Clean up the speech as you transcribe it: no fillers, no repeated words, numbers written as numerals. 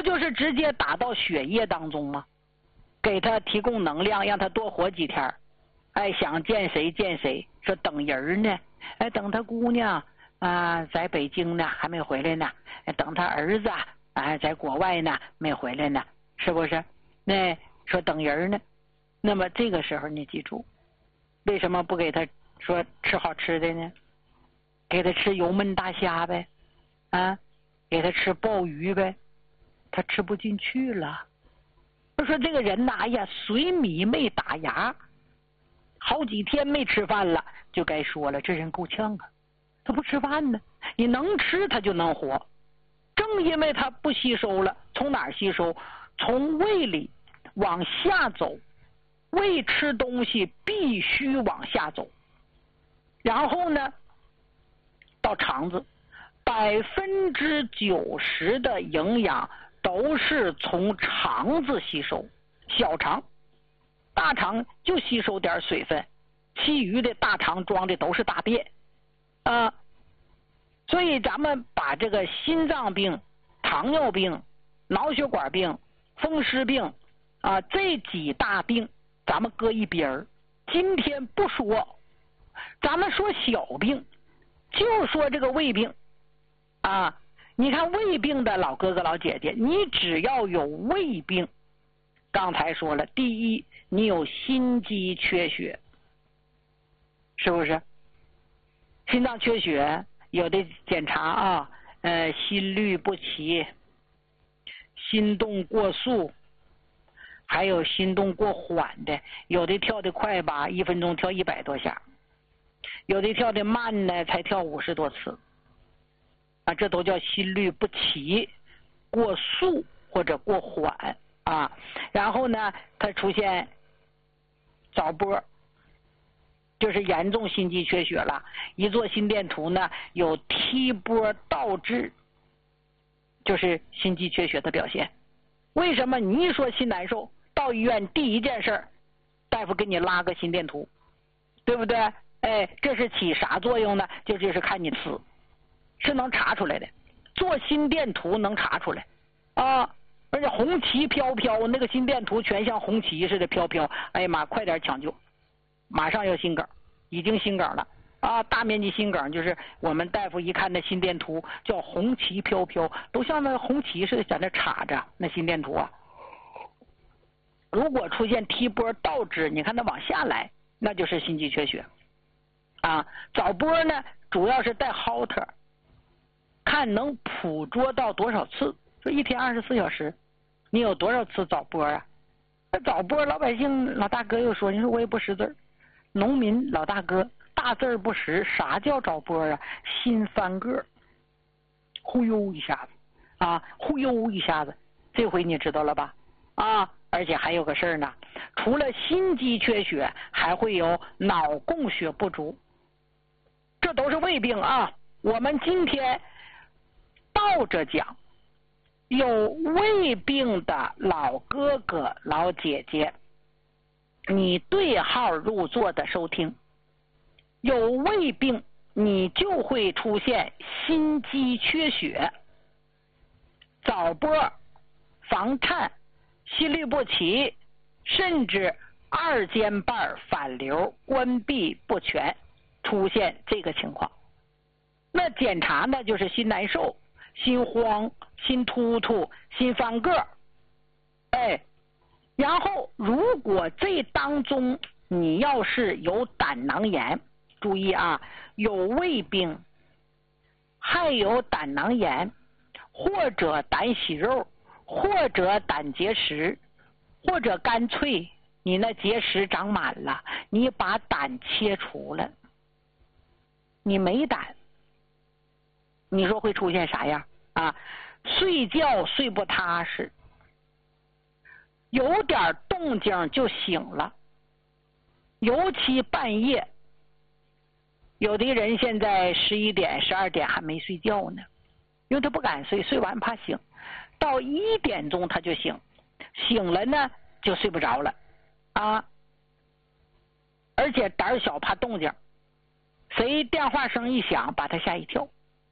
就是直接打到血液当中吗？给他提供能量，让他多活几天。哎，想见谁见谁，说等人呢，哎，等他姑娘在北京呢，还没回来呢，等他儿子在国外呢，没回来呢，是不是？那说等人呢，那么这个时候你记住，为什么不给他说吃好吃的呢？给他吃油焖大虾呗，给他吃鲍鱼呗，他吃不进去了。就说这个人呐，哎呀，水米没打牙，好几天没吃饭了，就该说了，这人够呛啊，他不吃饭呢，你能吃他就能活。正因为他不吸收了，从哪儿吸收？从胃里往下走，胃吃东西必须往下走，然后呢到肠子，90%的营养都是从肠子吸收，小肠、大肠就吸收点水分，其余的大肠装的都是大便所以咱们把这个心脏病、糖尿病、脑血管病、风湿病这几大病咱们搁一边儿，今天不说，咱们说小病，就说这个胃病你看胃病的老哥哥老姐姐，你只要有胃病，刚才说了，第一，你有心肌缺血，是不是？心脏缺血有的检查心律不齐，心动过速，还有心动过缓的，有的跳得快吧，1分钟跳100多下，有的跳得慢呢，才跳50多次这都叫心律不齐、过速或者过缓然后呢，它出现早搏，就是严重心肌缺血了，一做心电图呢有T波倒置，就是心肌缺血的表现。为什么你一说心难受，到医院第一件事大夫给你拉个心电图，对不对？哎，这是起啥作用呢？就是看你磁，是能查出来的，做心电图能查出来而且红旗飘飘，那个心电图全像红旗似的飘飘，哎呀妈，快点抢救，马上要心梗，已经心梗了大面积心梗，就是我们大夫一看那心电图叫红旗飘飘，都像那红旗似的在那插着那心电图如果出现 T 波倒置，你看它往下来，那就是心肌缺血早波呢主要是带 Holter， 看能捕捉到多少次，说一天24小时你有多少次早波那早波老百姓老大哥又说，你说我也不识字，农民老大哥大字不识，啥叫早波心翻个，忽悠一下子忽悠一下子，这回你知道了吧而且还有个事儿呢，除了心肌缺血，还会有脑供血不足，这都是胃病我们今天倒着讲，有胃病的老哥哥老姐姐，你对号入座的收听，有胃病你就会出现心肌缺血、早搏、房颤、心律不齐，甚至二尖瓣反流、关闭不全，出现这个情况。那检查呢，就是心难受、心慌、心突突、心翻个然后如果这当中你要是有胆囊炎，注意有胃病，还有胆囊炎，或者胆息肉，或者胆结石，或者干脆你那结石长满了，你把胆切除了，你没胆，你说会出现啥样睡觉睡不踏实，有点动静就醒了，尤其半夜，有的人现在11点12点还没睡觉呢，因为他不敢睡，睡完怕醒，到1点钟他就醒，醒了呢就睡不着了而且胆小怕动静，谁电话声一响把他吓一跳